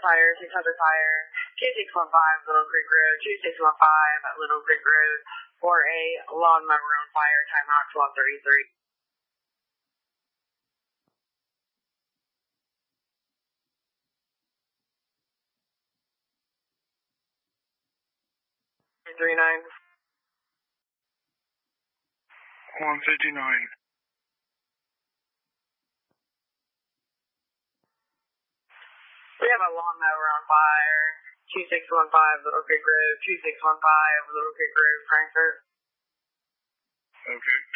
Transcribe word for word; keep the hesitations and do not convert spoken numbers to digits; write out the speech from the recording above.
Tire, six hundred Tire, two six one five Little Creek Road, two six one five Little Creek Road, for a lawnmower on fire, timeout twelve thirty-three. three nine. one fifty-nine. We have a lawnmower on fire, two six one five Little Creek Road, two six one five Little Creek Road, Frankfurt. Okay.